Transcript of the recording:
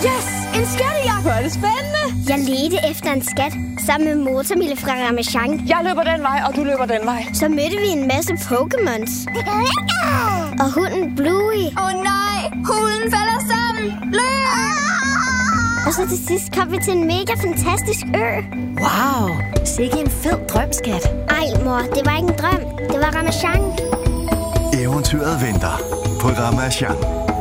Yes! En skattejagt! Hvor er det spændende! Jeg ledte efter en skat sammen med Motormille fra Ramasjang. Jeg løber den vej, og du løber den vej. Så mødte vi en masse Pokémons. Og hunden Bluey. Nej, hunden falder sammen. Løb! Og så til sidst kom vi til en mega fantastisk ø. Wow, sikke en fed drømskat. Ej, mor, det var ikke en drøm. Det var Ramasjang. Eventyret venter på Ramasjang.